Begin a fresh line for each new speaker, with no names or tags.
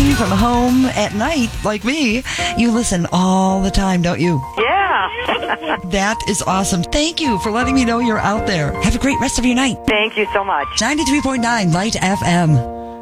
listening from home at night, like me, you listen all the time, don't you?
Yeah.
That is awesome. Thank you for letting me know you're out there. Have a great rest of your night.
Thank you so much.
93.9 Light FM.